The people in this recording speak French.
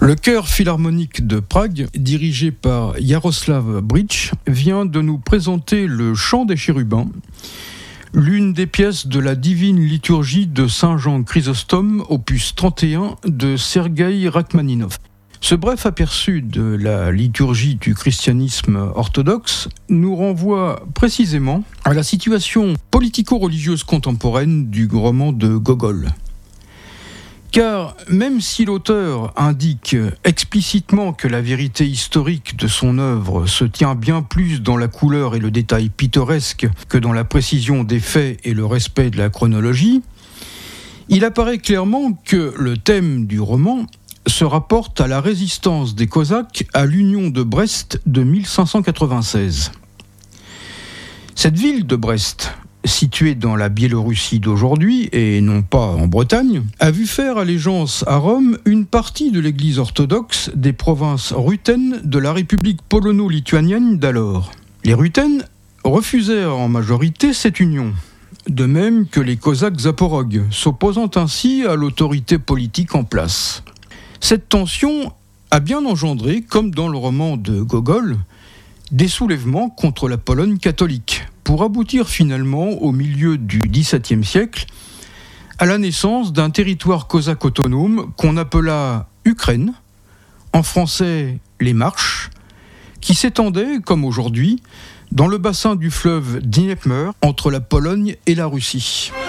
Le chœur philharmonique de Prague, dirigé par Jaroslav Bridge, vient de nous présenter le Chant des chérubins, l'une des pièces de la divine liturgie de Saint Jean Chrysostome, opus 31 de Sergueï Rachmaninov. Ce bref aperçu de la liturgie du christianisme orthodoxe nous renvoie précisément à la situation politico-religieuse contemporaine du roman de Gogol. Car même si l'auteur indique explicitement que la vérité historique de son œuvre se tient bien plus dans la couleur et le détail pittoresque que dans la précision des faits et le respect de la chronologie, il apparaît clairement que le thème du roman se rapporte à la résistance des Cosaques à l'Union de Brest de 1596. Cette ville de Brest, située dans la Biélorussie d'aujourd'hui et non pas en Bretagne, a vu faire allégeance à Rome une partie de l'Église orthodoxe des provinces rutènes de la République polono-lituanienne d'alors. Les rutènes refusèrent en majorité cette union, de même que les Cosaques zaporogues, s'opposant ainsi à l'autorité politique en place. Cette tension a bien engendré, comme dans le roman de Gogol, des soulèvements contre la Pologne catholique, pour aboutir finalement, au milieu du XVIIe siècle, à la naissance d'un territoire cosaque autonome qu'on appela Ukraine, en français les Marches, qui s'étendait, comme aujourd'hui, dans le bassin du fleuve Dniepr, entre la Pologne et la Russie.